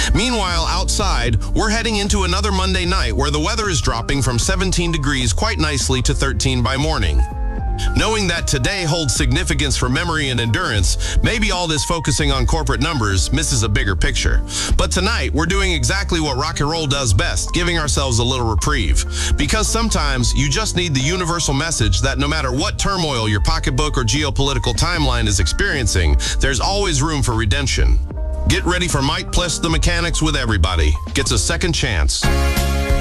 Meanwhile, outside, we're heading into another Monday night where the weather is dropping from 17 degrees quite nicely to 13 by morning. Knowing that today holds significance for memory and endurance, maybe all this focusing on corporate numbers misses a bigger picture. But tonight, we're doing exactly what rock and roll does best, giving ourselves a little reprieve. Because sometimes you just need the universal message that no matter what turmoil your pocketbook or geopolitical timeline is experiencing, there's always room for redemption. Get ready for Mike Plus the Mechanics with Everybody. Gets a second chance.